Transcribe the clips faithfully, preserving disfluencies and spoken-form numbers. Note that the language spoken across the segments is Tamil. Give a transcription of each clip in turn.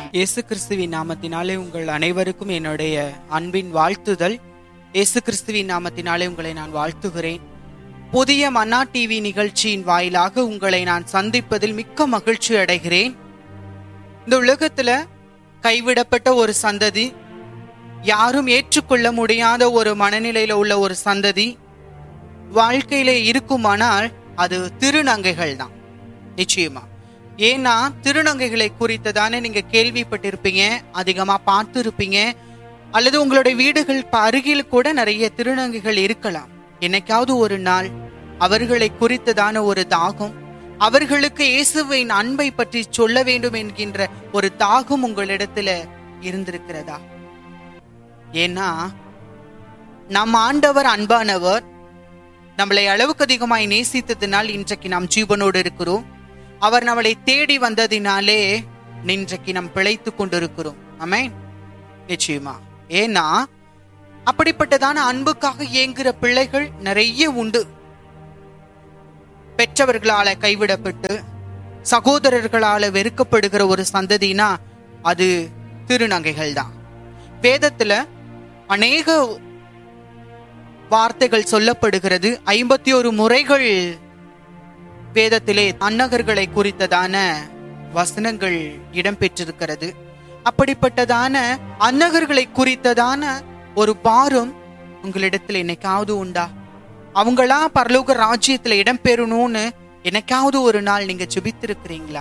இயேசு கிறிஸ்துவின் நாமத்தினாலே உங்கள் அனைவருக்கும் என்னுடைய அன்பின் வாழ்த்துதல். இயேசு கிறிஸ்துவின் நாமத்தினாலே உங்களை நான் வாழ்த்துகிறேன். புதிய மன்னா டிவி நிகழ்ச்சியின் வாயிலாக உங்களை நான் சந்திப்பதில் மிக்க மகிழ்ச்சி அடைகிறேன். இந்த உலகத்துல கைவிடப்பட்ட ஒரு சந்ததி, யாரும் ஏற்றுக்கொள்ள முடியாத ஒரு மனநிலையில உள்ள ஒரு சந்ததி வாழ்க்கையில இருக்குமானால் அது திருநங்கைகள் தான். நிச்சயமா. ஏன்னா திருநங்கைகளை குறித்ததானே நீங்க கேள்விப்பட்டிருப்பீங்க, அதிகமா பார்த்து இருப்பீங்க, அல்லது உங்களுடைய வீடுகள் அருகில் கூட நிறைய திருநங்கைகள் இருக்கலாம். என்னைக்காவது ஒரு நாள் அவர்களை குறித்ததான ஒரு தாகம், அவர்களுக்கு இயேசுவின் அன்பை பற்றி சொல்ல வேண்டும் என்கின்ற ஒரு தாகம் உங்களிடத்துல இருந்திருக்கிறதா? ஏன்னா நம் ஆண்டவர் அன்பானவர், நம்மளை அளவுக்கு அதிகமாய் நேசித்ததினால் இன்றைக்கு நாம் ஜீவனோடு இருக்கிறோம். அவர் நம்மளை தேடி வந்ததினாலே இன்றைக்கு நாம் பிழைத்து கொண்டிருக்கிறோம். ஆமென். நிச்சயமா. ஏன்னா அப்படிப்பட்டதான அன்புக்காக ஏங்குகிற பிள்ளைகள் நிறைய உண்டு. பெற்றவர்களால கைவிடப்பட்டு சகோதரர்களால வெறுக்கப்படுகிற ஒரு சந்ததினா அது திருநங்கைகள் தான். வேதத்துல அநேக வார்த்தைகள் சொல்லப்படுகிறது. ஐம்பத்தி ஒரு முறைகள் வேதத்திலே அன்னகர்களை குறித்ததான வசனங்கள் இடம்பெற்றிருக்கிறது. அப்படிப்பட்டதான அன்னகர்களை குறித்ததான ஒரு பாரம் உங்களிடத்துல என்னைக்காவது உண்டா? அவங்களா பரலோக ராஜ்யத்துல இடம்பெறணும்னு என்னைக்காவது ஒரு நாள் நீங்க ஜெபித்திருக்கிறீங்களா?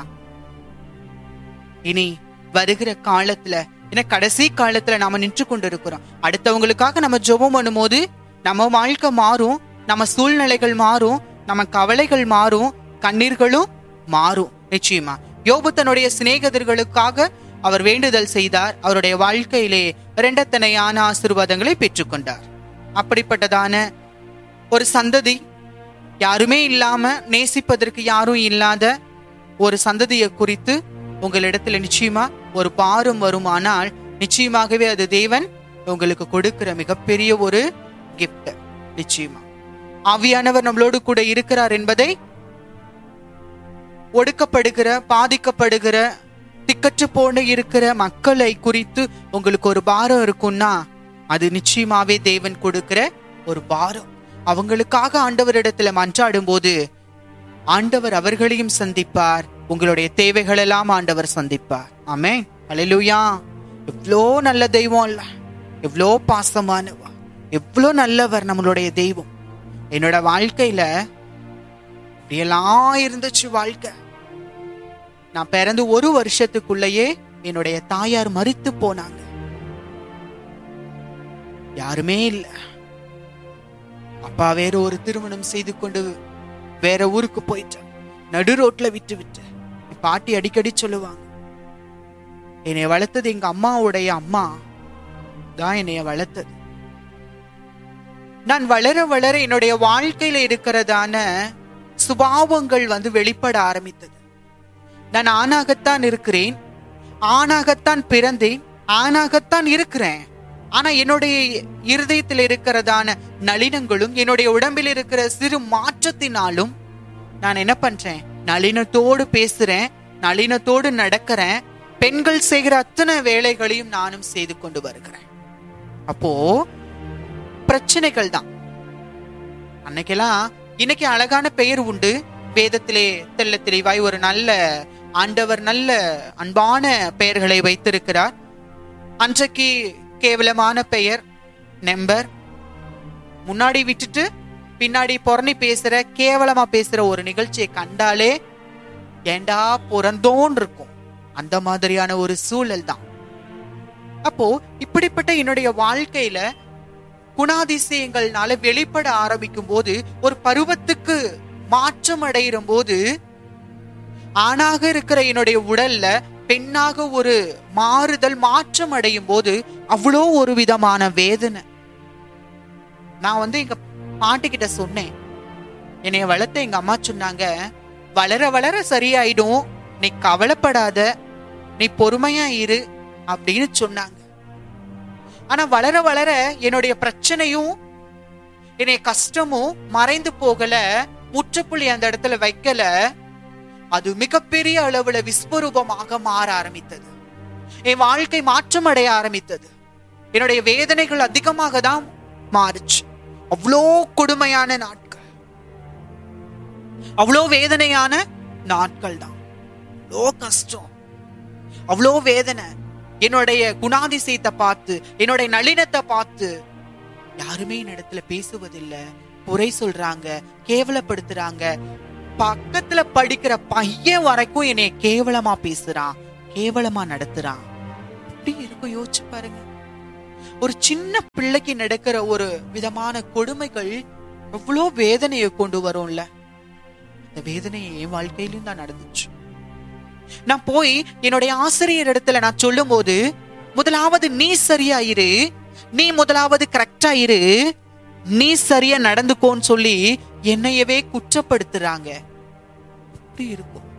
இனி வருகிற காலத்துல, ஏன்னா கடைசி காலத்துல நாம நின்று கொண்டு இருக்கிறோம். அடுத்தவங்களுக்காக நம்ம ஜெபம் பண்ணும் போது நம்ம வாழ்க்கை மாறும், நம்ம சூழ்நிலைகள் மாறும், நம்ம கவலைகள் மாறும், கண்ணீர்களும் மாறும். நிச்சயமா. யோபு தன்னுடைய சிநேகிதர்களுக்காக அவர் வேண்டுதல் செய்தார். அவருடைய வாழ்க்கையிலே இரண்டத்தனையான ஆசீர்வாதங்களை பெற்றுக்கொண்டார். அப்படிப்பட்டதான ஒரு சந்ததி, யாருமே இல்லாம நேசிப்பதற்கு யாரும் இல்லாத ஒரு சந்ததியை குறித்து உங்களிடத்துல நிச்சயமா ஒரு பாரம் வருமானால் நிச்சயமாகவே அது தேவன் உங்களுக்கு கொடுக்கிற மிகப்பெரிய ஒரு கிஃப்ட். நிச்சயமா ஆவியானவர் நம்மளோடு கூட இருக்கிறார் என்பதை, ஒடுக்கப்படுகிற பாதிக்கப்படுகிற திக்கற்று போன இருக்கிற மக்களை குறித்து உங்களுக்கு ஒரு பாரம் இருக்கும்னா அது நிச்சயமாவே தேவன் கொடுக்கிற ஒரு பாரம். அவங்களுக்காக ஆண்டவரிடத்துல மன்றாடும் போது ஆண்டவர் அவர்களையும் சந்திப்பார், உங்களுடைய தேவைகள் எல்லாம் ஆண்டவர் சந்திப்பார். ஆமென். அல்லேலூயா. எவ்வளோ நல்ல தெய்வம் இல்ல, எவ்வளோ பாசமானவா, எவ்வளோ நல்லவர் நம்மளுடைய தெய்வம். என்னோட வாழ்க்கையில இப்படியெல்லாம் இருந்துச்சு வாழ்க்கை. நான் பிறந்து ஒரு வருஷத்துக்குள்ளேயே என்னுடைய தாயார் மரித்து போனாங்க. யாருமே இல்லை. அப்பா வேற ஒரு திருமணம் செய்து கொண்டு வேற ஊருக்கு போயிட்ட, நடு ரோட்ல விட்டு விட்டு. பாட்டி அடிக்கடி சொல்லுவாங்க, என்னை வளர்த்தது எங்க அம்மாவுடைய அம்மா தான் என்னைய வளர்த்தது. நான் வளர வளர என்னுடைய வாழ்க்கையில இருக்கிறதான சுபாவங்கள் வந்து வெளிப்பட ஆரம்பித்தது. நான் ஆணாகத்தான் இருக்கிறேன், ஆணாகத்தான் பிறந்தேன், ஆணாகத்தான் இருக்கிறேன். ஆனா என்னுடைய இருதயத்தில் இருக்கிறதான நளினங்களும் என்னுடைய உடம்பில் இருக்கிற சிறு மாற்றத்தினாலும் நான் என்ன பண்றேன், நளினத்தோடு பேசுறேன், நளினத்தோடு நடக்கிறேன். பெண்கள் செய்கிற அத்தனை வேலைகளையும் நானும் செய்து கொண்டு வருகிறேன். அப்போ பிரச்சனைகள் தான். அன்னைக்கெல்லாம் இன்னைக்கு அழகான பெயர் உண்டு. வேதத்திலே தெல்ல தெளிவாய் ஒரு நல்ல ஆண்டவர் நல்ல அன்பான பெயர்களை வைத்திருக்கிறார். அன்றைக்கு கேவலமான பெயர் நம்பர், முன்னாடி விட்டுட்டு பின்னாடி பொறணி பேசுற கேவலமா பேசுற ஒரு நிகழ்ச்சியை கண்டாலே ஏண்டா பிறந்தோன்னு இருக்கும். அந்த மாதிரியான ஒரு சூழல் தான். அப்போ இப்படிப்பட்ட என்னுடைய வாழ்க்கையில குணாதிசயங்கள்னால வெளிப்பட ஆரம்பிக்கும் போது, ஒரு பருவத்துக்கு மாற்றம் அடைகிற போது, ஆணாக இருக்கிற என்னுடைய உடல்ல பெண்ணாக ஒரு மாறுதல் மாற்றம் அடையும் போது அவ்வளோ ஒரு விதமான வேதனை. நான் வந்து எங்க பாட்டி கிட்ட சொன்னேன், என்னைய வளர்த்த எங்க அம்மா சொன்னாங்க, வளர வளர சரியாயிடும், நீ கவலைப்படாத, நீ பொறுமையா இரு அப்படின்னு சொன்னாங்க. ஆனா வளர வளர என்னுடைய பிரச்சனையும் என்னுடைய கஷ்டமும் மறைந்து போகல, முற்றுப்புள்ளி அந்த இடத்துல வைக்கல. அது மிகப்பெரிய அளவுல விஸ்வரூபமாக மாற ஆரம்பித்தது. என் வாழ்க்கை மாற்றம் அடைய ஆரம்பித்தது. என்னுடைய வேதனைகள் அதிகமாக தான் மாறுச்சு. அவ்வளோ கொடுமையான நாட்கள், அவ்வளோ வேதனையான நாட்கள் தான். அவ்வளோ கஷ்டம், அவ்வளோ வேதனை. என்னுடைய குணாதிசயத்தை பார்த்து, என்னுடைய நளினத்தை பார்த்து யாருமே என்னிடத்துல பேசுவதில்லை. குறை சொல்றாங்க, கேவலப்படுத்துறாங்க. பக்கத்துல படிக்கிற பையன் வரைக்கும் என்னைய கேவலமா பேசுறான், கேவலமா நடத்துறான். அப்படி இருக்கும், யோசிச்சு பாருங்க. ஒரு சின்ன பிள்ளைக்கு நடக்கிற ஒரு விதமான கொடுமைகள் எவ்வளோ வேதனையை கொண்டு வரும்ல. அந்த வேதனை என் வாழ்க்கையிலும் தான் நடந்துச்சு. நான் போய் என்னுடைய ஆசிரியர் இடத்துல நான் சொல்லும் போது, முதலாவது நீ சரியா இரு, நீ முதலாவது கரெக்டா இரு, நீ சரியா நடந்துக்கோன்னு சொல்லி என்னையவே குற்றப்படுத்துறாங்க. அப்படி இருக்கும்.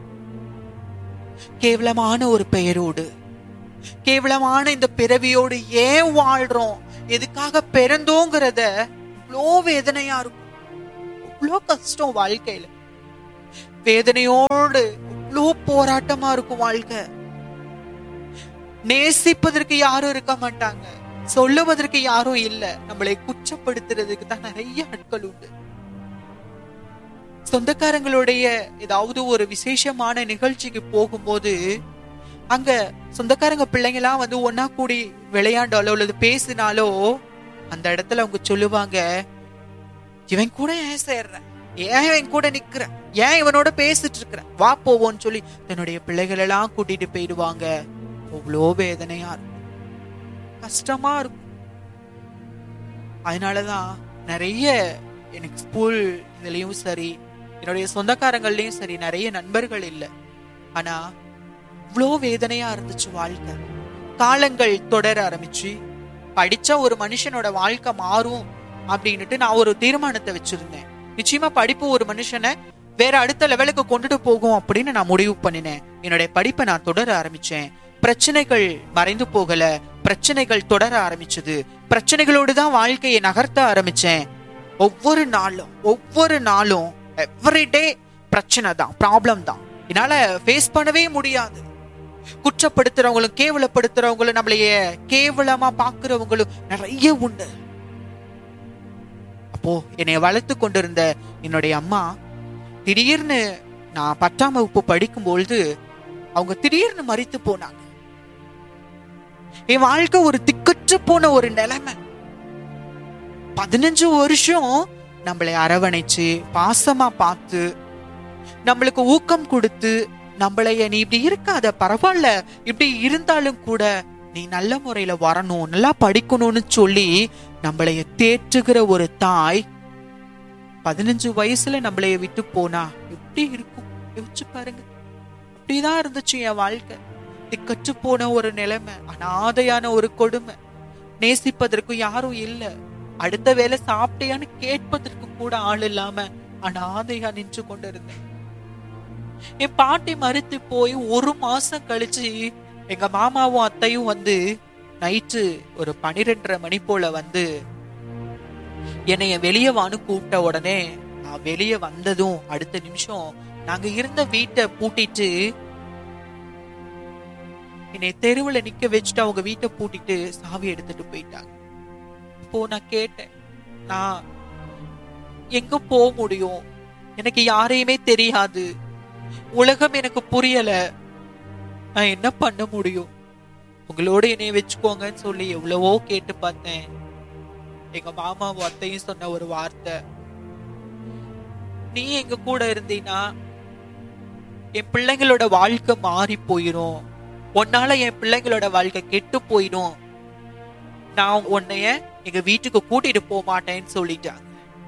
கேவலமான ஒரு பெயரோடு, கேவலமான இந்த பிறவியோடு ஏன் வாழ்றோம், எதுக்காக பிறந்தோங்கிறத இவ்வளோ வேதனையா இருக்கும். இவ்வளோ கஷ்டம் வாழ்க்கையில. வேதனையோடு இவ்வளோ போராட்டமா இருக்கும் வாழ்க்கை. நேசிப்பதற்கு யாரும் இருக்க மாட்டாங்க, சொல்லுவதற்கு யாரும் இல்ல. நம்மளை குற்றப்படுத்துறதுக்கு தான் நிறைய ஆட்கள் உண்டு. சொந்தக்காரங்களுடைய ஏதாவது ஒரு விசேஷமான நிகழ்ச்சிக்கு போகும்போது அங்க சொந்தக்காரங்க பிள்ளைங்க எல்லாம் வந்து ஒன்னா கூடி விளையாண்டாலோ அல்லது பேசினாலோ அந்த இடத்துல அவங்க சொல்லுவாங்க, இவன் கூட ஏன் சேர்ற, ஏன் இவன் கூட நிக்கிற, ஏன் இவனோட பேசிட்டு இருக்கிற, வா போவோன்னு சொல்லி தன்னுடைய பிள்ளைகள் எல்லாம் கூட்டிட்டு போயிடுவாங்க. அவ்வளோ வேதனையா இருக்கும், கஷ்டமா இருக்கும். அதனாலதான் நிறைய எனக்கு ஸ்கூல் இதுலயும் சரி, என்னுடைய சொந்தக்காரங்கள்லயும் சரி நிறைய நண்பர்கள் இல்லை. ஆனா இவ்வளோ வேதனையா இருந்துச்சு வாழ்க்கை. காலங்கள் தொடர ஆரம்பிச்சு, படிச்சா ஒரு மனுஷனோட வாழ்க்கை மாறும் அப்படின்னுட்டு நான் ஒரு தீர்மானத்தை வச்சிருந்தேன். நிச்சயமா படிப்பு ஒரு மனுஷனை வேற அடுத்த லெவலுக்கு கொண்டுட்டு போகும் அப்படின்னு நான் முடிவு பண்ணினேன். என்னுடைய படிப்பை நான் தொடர ஆரம்பிச்சேன். பிரச்சனைகள் மறைந்து போகல, பிரச்சனைகள் தொடர ஆரம்பிச்சது. பிரச்சனைகளோடு தான் வாழ்க்கையை நகர்த்த ஆரம்பிச்சேன். ஒவ்வொரு நாளும் ஒவ்வொரு நாளும் எவ்ரிடே பிரச்சனை தான், ப்ராப்ளம் தான். என்னால ஃபேஸ் பண்ணவே முடியாது. குற்றப்படுத்துறவங்களும் கேவலப்படுத்துறவங்களும் நம்மளைய கேவலமா பாக்குறவங்களும் நிறைய உண்டு. அப்போ என்னை வளர்த்து கொண்டிருந்த என்னுடைய அம்மா திடீர்னு நான் பத்தாம் வகுப்பு படிக்கும் பொழுது அவங்க திடீர்னு மரித்து போனாங்க. என் வாழ்க்கை ஒரு திக்கற்று போன ஒரு நிலைமை. பதினஞ்சு வருஷம் நம்மளை அரவணைச்சு பாசமா பார்த்து நம்மளுக்கு ஊக்கம் கொடுத்து நம்மளைய நீ இப்படி இருக்காத, பரவாயில்ல, இப்படி இருந்தாலும் கூட நீ நல்ல முறையில வரணும், நல்லா படிக்கணும்னு சொல்லி நம்மளைய தேற்றுகிற ஒரு தாய் பதினஞ்சு வயசுல நம்மளைய விட்டு போனா எப்படி இருக்கும் யோசிச்சு பாருங்க. அப்படிதான் இருந்துச்சு என் வாழ்க்கை. திக்கற்று போன ஒரு நிலைமை, அனாதையான ஒரு கொடுமை. நேசிப்பதற்கு யாரும் இல்ல, அடுத்த வேலை சாப்பிட்டியான்னு கேட்பதற்கு கூட ஆள் இல்லாம அனாதையா நின்று கொண்டு இருந்தேன். என் பாட்டி மறுத்து போய் ஒரு மாசம் கழிச்சு எங்க மாமாவும் அத்தையும் வந்து நைட்டு ஒரு பனிரெண்டரை மணி போல வந்து என்னைய வெளியே வான்னு கூப்பிட்ட உடனே நான் வெளியே வந்ததும் அடுத்த நிமிஷம் நாங்க இருந்த வீட்டை பூட்டிட்டு என்னை தெருவுல நிக்க வச்சுட்டு அவங்க வீட்டை பூட்டிட்டு சாவி எடுத்துட்டு போயிட்டாங்க. இப்போ நான் கேட்டேன், நான் எங்க போக முடியும், எனக்கு யாரையுமே தெரியாது, உலகம் எனக்கு புரியல, நான் என்ன பண்ண முடியும், உங்களோட என்னைய வச்சுக்கோங்கன்னு சொல்லி எவ்வளவோ கேட்டு பார்த்தேன். எங்க மாமாவும் அத்தையும் சொன்ன ஒரு வார்த்தை, நீ எங்க கூட இருந்தீனா என் பிள்ளைங்களோட வாழ்க்கை மாறி போயிரும், உன்னால என் பிள்ளைங்களோட வாழ்க்கை கெட்டு போயிடும், நான் உன்னைய எங்க வீட்டுக்கு கூட்டிட்டு போக மாட்டேன்னு சொல்லிட்டாங்க.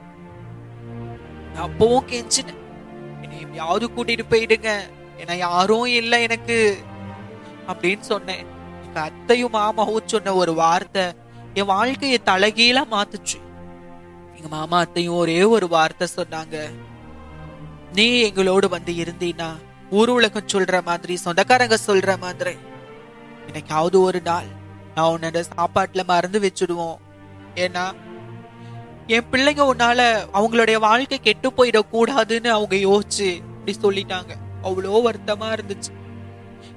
நான் அப்பவும் கெஞ்சினேன், என்னை எப்படியாவது கூட்டிட்டு போயிடுங்க, ஏன்னா யாரும் இல்லை எனக்கு அப்படின்னு சொன்னேன். எங்க அத்தையும் மாமாவும் சொன்ன ஒரு வார்த்தை என் வாழ்க்கையை தலைகீழா மாத்துச்சு. எங்க மாமா அத்தையும் ஒரே ஒரு வார்த்தை சொன்னாங்க, நீ எங்களோடு வந்து இருந்தீனா ஊர் உலகம் சொல்ற மாதிரி, சொந்தக்காரங்க சொல்ற மாதிரி எனக்காவது ஒரு நாள் நான் உன்னோட சாப்பாட்டுல மறந்து வச்சுடுவோம், ஏன்னா என் பிள்ளைங்க உன்னால அவங்களுடைய வாழ்க்கை கெட்டு போயிடக்கூடாதுன்னு அவங்க யோசிச்சு இப்படி சொல்லிட்டாங்க. அவ்வளோ வருத்தமா இருந்துச்சு.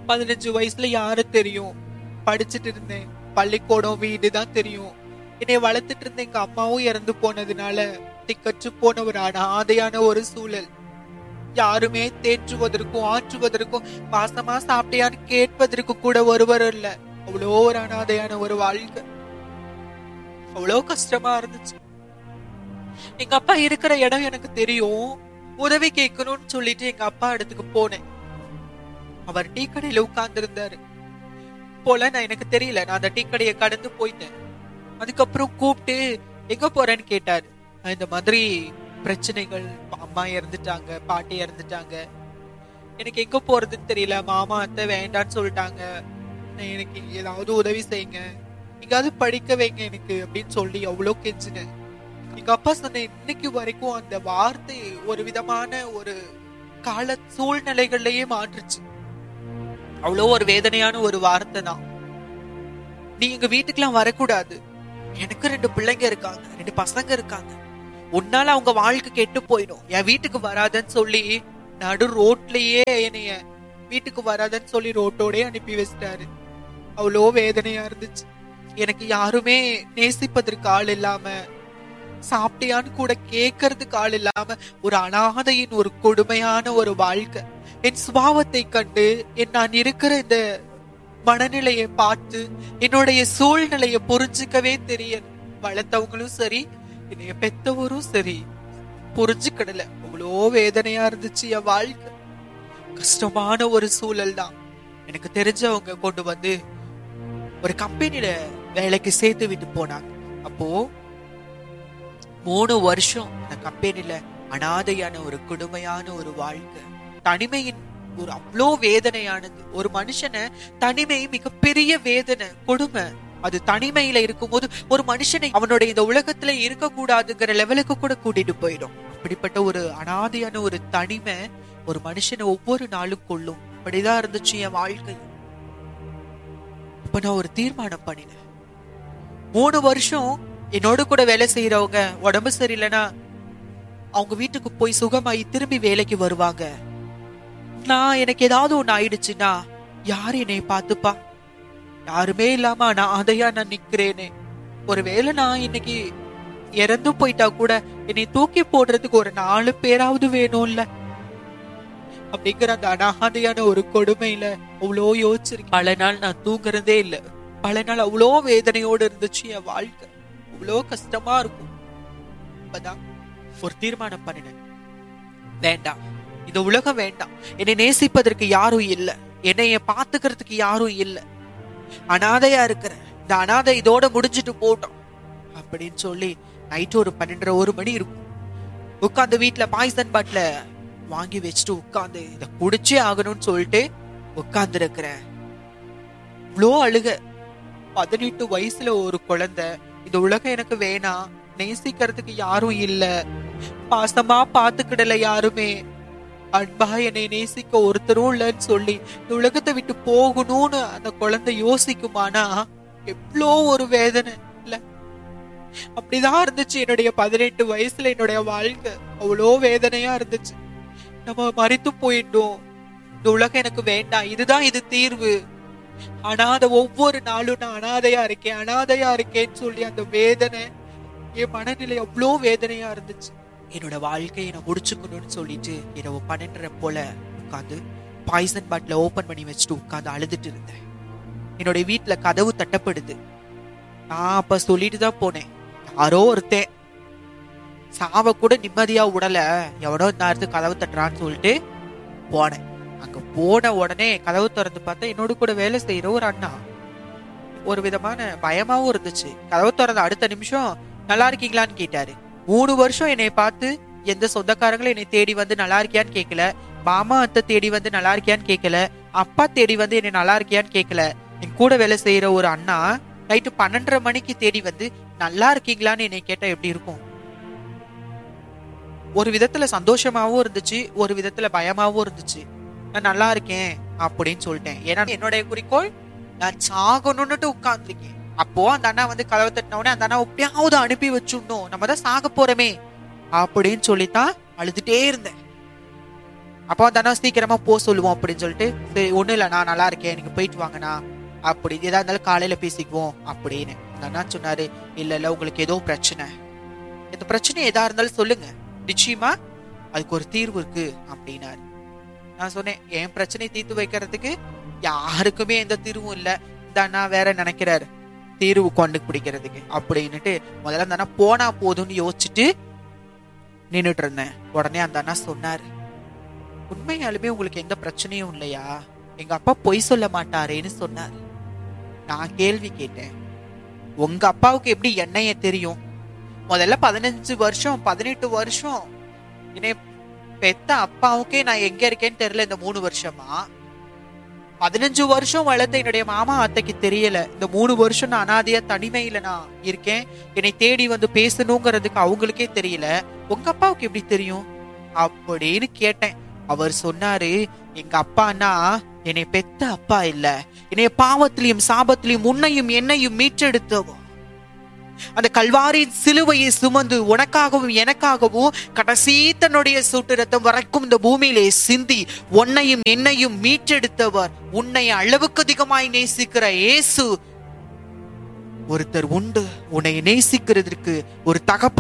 பதினஞ்சு வயசுல யாரு தெரியும், படிச்சுட்டு இருந்தேன். பள்ளிக்கூடம் வீடு தான் தெரியும். என்னை வளர்த்துட்டு இருந்த எங்க அம்மாவும் இறந்து போனதுனால திக்கற்று போன ஒரு அனாதையான ஒரு சூழல். யாருமே தேற்றுவதற்கும் ஆற்றுவதற்கும் பாசமா சாப்பிட்டியான்னு கேட்பதற்கு கூட ஒருவர் இல்ல. அவ்வளோ ஒரு அனாதையான ஒரு வாழ்க்கை. அவ்வளோ கஷ்டமா இருந்துச்சு. எங்க அப்பா இருக்கிற இடம் எனக்கு தெரியும். உதவி கேட்கணும்னு சொல்லிட்டு எங்க அப்பா இடத்துக்கு போனேன். அவர் டீ கடையில உட்கார்ந்து இருந்தாரு போல. நான் எனக்கு தெரியல, நான் அந்த டீ கடையை கடந்து போயிட்டேன். அதுக்கப்புறம் கூப்பிட்டு எங்க போறேன்னு கேட்டாரு. இந்த மாதிரி பிரச்சனைகள், அம்மா இறந்துட்டாங்க, பாட்டி இறந்துட்டாங்க, எனக்கு எங்க போறதுன்னு தெரியல, மாமா அத்தை வேண்டான்னு சொல்லிட்டாங்க, எனக்கு ஏதாவது உதவி செய்யுங்க, எங்காவது படிக்க வைங்க எனக்கு அப்படின்னு சொல்லி அவ்வளோ கெஞ்சினேன். எங்க அப்பா சொன்ன இன்னைக்கு வரைக்கும் அந்த வார்த்தை ஒரு விதமான ஒரு கால சூழ்நிலைகள்லயே மாற்றுச்சு. அவ்வளோ ஒரு வேதனையான ஒரு வார்த்தை தான். நீ எங்க வீட்டுக்கெல்லாம் வரக்கூடாது, எனக்கு ரெண்டு பிள்ளைங்க இருக்காங்க, ரெண்டு பசங்க இருக்காங்க, உன்னால அவங்க வாழ்க்கை கெட்டு போயிடும், என் வீட்டுக்கு வராதன்னு சொல்லி நடு ரோட்லயே என்னைய வீட்டுக்கு வராதன்னு சொல்லி ரோட்டோடய அனுப்பி வச்சிட்டாரு. அவ்வளோ வேதனையா இருந்துச்சு. எனக்கு யாருமே நேசிப்பதற்கு ஆள் இல்லாம, சாப்பிட்டியான்னு கூட கேட்கறதுக்கு ஆள் இல்லாம ஒரு அனாதையின் ஒரு கொடுமையான ஒரு வாழ்க்கை. என் சுபாவத்தை கண்டு என் நான் இருக்கிற இந்த மனநிலையை பார்த்து என்னுடைய சூழ்நிலையை புரிஞ்சுக்கவே தெரியல. வளர்த்தவங்களும் சரி, என்னைய பெத்தவரும் சரி புரிஞ்சுக்கிடல. அவ்வளோ வேதனையா இருந்துச்சு என் வாழ்க்கை. கஷ்டமான ஒரு சூழல் தான். எனக்கு தெரிஞ்சவங்க கொண்டு வந்து ஒரு கம்பெனில வேலைக்கு சேர்த்து விட்டு போனாங்க. அப்போ மூணு வருஷம் அந்த கம்பெனில அனாதையான ஒரு கொடுமையான ஒரு வாழ்க்கை. தனிமையின் ஒரு அவ்வளோ வேதனையானது. ஒரு மனுஷனை தனிமை மிகப்பெரிய வேதனை, கொடுமை. அது தனிமையில இருக்கும்போது ஒரு மனுஷனை அவனுடைய இந்த உலகத்துல இருக்க கூடாதுங்கிற லெவலுக்கு கூட கூட்டிட்டு போயிடும். அப்படிப்பட்ட ஒரு அனாதையான ஒரு தனிமை ஒரு மனுஷனை ஒவ்வொரு நாளும் கொள்ளும். அப்படிதான் இருந்துச்சு என் வாழ்க்கை. இப்ப நான் ஒரு தீர்மானம் பண்ணினேன். மூணு வருஷம் என்னோட கூட வேலை செய்யறவங்க உடம்பு சரியில்லைன்னா அவங்க வீட்டுக்கு போய் சுகமாயி திரும்பி வேலைக்கு வருவாங்க. நான் எனக்கு ஏதாவது ஒண்ணு ஆயிடுச்சுன்னா யாரு என்னை பார்த்துப்பா? யாருமே இல்லாம நான் அதையா நான் நிக்கிறேனே. ஒருவேளை நான் இன்னைக்கு இறந்து போயிட்டா கூட என்னை தூக்கி போடுறதுக்கு ஒரு நாலு பேராவது வேணும்ல அப்படிங்கிற அந்த அனாதையான ஒரு கொடுமையில அவ்வளோ யோசிச்சிருக்கேன். பல நாள் நான் தூங்குறதே இல்லை. பல நாள் அவ்வளோ வேதனையோடு இருந்துச்சு என் வாழ்க்கை. அவ்வளோ கஷ்டமா இருக்கும். அப்பதான் ஒரு தீர்மானம் பண்ணினேன். வேண்டாம், இந்த உலகம் வேண்டாம், என்னை நேசிப்பதற்கு யாரும் இல்லை, என்னைய பாத்துக்கிறதுக்கு யாரும் இல்லை, அனாதையா இருக்கிற இந்த அனாதை இதோட முடிஞ்சிட்டு போட்டோம் அப்படின்னு சொல்லி நைட்டு ஒரு பன்னெண்டரை ஒரு மணி இருக்கும். உட்காந்து வீட்டுல பாய்சன் பாட்டில வாங்கி வச்சுட்டு உட்காந்து இதை குடிச்சே ஆகணும்னு சொல்லிட்டு உட்கார்ந்து இருக்கிறேன். இவ்வளோ அழுக. பதினெட்டு வயசுல ஒரு குழந்தை, இந்த உலகம் எனக்கு வேணாம், நேசிக்கிறதுக்கு யாரும் இல்ல, பாசமா பாத்துக்கிடல யாருமே, அன்பா என்னை நேசிக்க ஒருத்தரும் இல்லைன்னு சொல்லி இந்த உலகத்தை விட்டு போகணும்னு அந்த குழந்தை யோசிக்குமானா எவ்வளோ ஒரு வேதனை இல்ல. அப்படிதான் இருந்துச்சு என்னுடைய பதினெட்டு வயசுல என்னுடைய வாழ்க்கை. அவ்வளோ வேதனையா இருந்துச்சு. நம்ம மறித்து போயிட்டோம், இந்த உலகம் எனக்கு வேண்டாம், இதுதான் இது தீர்வு. அனாதை ஒவ்வொரு நாளும் நான் அனாதையா இருக்கேன் அனாதையா இருக்கேன்னு சொல்லி அந்த வேதனை, என் மனநிலை அவ்வளோ வேதனையா இருந்துச்சு. என்னோட வாழ்க்கையை நான் முடிச்சுக்கணும்னு சொல்லிட்டு இரவு பன்னெண்டரை போல உட்காந்து பாய்சன் பாட்டில ஓபன் பண்ணி வச்சுட்டு உட்காந்து அழுதுட்டு இருந்தேன். என்னுடைய வீட்டுல கதவு தட்டப்படுது. நான் அப்ப சொல்லிட்டு தான் போனேன், யாரோ ஒருத்தன் சாவ கூட நிம்மதியா விடல, எவனோ நேரத்துக்கு கதவு தட்டுறான்னு சொல்லிட்டு போனேன். அங்க போன உடனே கதவு திறந்து பார்த்தா என்னோட கூட வேலை செய்யற ஒரு அண்ணா. ஒரு விதமான பயமாவும் இருந்துச்சு. கதவு திறந்த அடுத்த நிமிஷம் நல்லா இருக்கீங்களான்னு கேட்டாரு. மூணு வருஷம் என்னை பார்த்து எந்த சொந்தக்காரங்களும் என்னை தேடி வந்து நல்லா இருக்கியான்னு கேட்கல, மாமா அத்தை தேடி வந்து நல்லா இருக்கியான்னு கேட்கல, அப்பா தேடி வந்து என்னை நல்லா இருக்கியான்னு கேட்கல. என் கூட வேலை செய்யற ஒரு அண்ணா நைட்டு பன்னெண்டரை மணிக்கு தேடி வந்து நல்லா இருக்கீங்களான்னு என்னை கேட்டா எப்படி இருக்கும்? ஒரு விதத்துல சந்தோஷமாவும் இருந்துச்சு, ஒரு விதத்துல பயமாவும் இருந்துச்சு. நான் நல்லா இருக்கேன் அப்படின்னு சொல்லிட்டேன். ஏன்னா என்னுடைய குறிக்கோள் நான் சாகணும்னுட்டு உட்கார்ந்துருக்கேன். அப்போ அந்த அண்ணா வந்து கதவை தட்டினவுடனே அந்த அண்ணா எப்படியாவது அனுப்பி வச்சுடணும், நம்ம தான் சாக போறோமே அப்படின்னு சொல்லித்தான் அழுதுட்டே இருந்தேன். அப்போ தானே சீக்கிரமா போ சொல்லுவோம் அப்படின்னு சொல்லிட்டு, சரி ஒண்ணும் இல்ல நான் நல்லா இருக்கேன், நீங்க போயிட்டு வாங்கண்ணா, அப்படி எதா இருந்தாலும் காலையில பேசிக்குவோம் அப்படின்னு. அந்த அண்ணா சொன்னாரு, இல்ல இல்ல உங்களுக்கு ஏதோ பிரச்சனை, இந்த பிரச்சனை எதா இருந்தாலும் சொல்லுங்க, நிச்சயமா அதுக்கு ஒரு தீர்வு இருக்கு அப்படின்னாரு. நான் சொன்னேன், என் பிரச்சனை தீர்த்து வைக்கிறதுக்கு யாருக்குமே எந்த தீர்வும் இல்ல, இந்த அண்ணா வேற நினைக்கிறாரு தீர்வு கொண்டு பிடிக்கிறதுக்கு அப்படின்னுட்டு முதல்ல அந்த அண்ணா போனா போதும்னு யோசிச்சுட்டு நின்னுட்டு இருந்தேன். உடனே அந்த அண்ணா சொன்னாரு, உண்மையாலுமே உங்களுக்கு எந்த பிரச்சனையும் இல்லையா, எங்க அப்பா பொய் சொல்ல மாட்டாரேன்னு சொன்னாரு. நான் கேள்வி கேட்டேன், உங்க அப்பாவுக்கு எப்படி என்னைய தெரியும்? முதல்ல பதினஞ்சு வருஷம் பதினெட்டு வருஷம் என்னை பெத்த அப்பாவுக்கே நான் எங்க இருக்கேன்னு தெரியல. இந்த மூணு வருஷமா பதினஞ்சு வருஷம் வளர்த்த என்னுடைய மாமா அத்தைக்கு தெரியல. இந்த மூணு வருஷம் நான் அனாதையா தனிமையில நான் இருக்கேன், என்னை தேடி வந்து பேசணுங்கிறதுக்கு அவங்களுக்கே தெரியல, உங்க அப்பாவுக்கு எப்படி தெரியும் அப்படின்னு கேட்டேன். அவர் சொன்னாரு, எங்க அப்பான்னா என்னை பெத்த அப்பா இல்ல, என்னைய பாவத்திலையும் சாபத்திலையும் உன்னையும் என்னையும் மீட்டெடுத்தவோ, அந்த கல்வாரி சிலுவையை சுமந்து உனக்காகவும் எனக்காகவும் கடைசி தன்னுடைய சுட்டு ரத்தம் வரைக்கும் இந்த பூமியிலே சிந்தி உன்னையும் என்னையும் மீட்டெடுத்தவர், உன்னை அளவுக்கு அதிகமாய் நேசிக்கிற இயேசு ஒருத்தர் உண்டு. உன்னை நேசிக்கிறதுக்கு ஒரு தகப்ப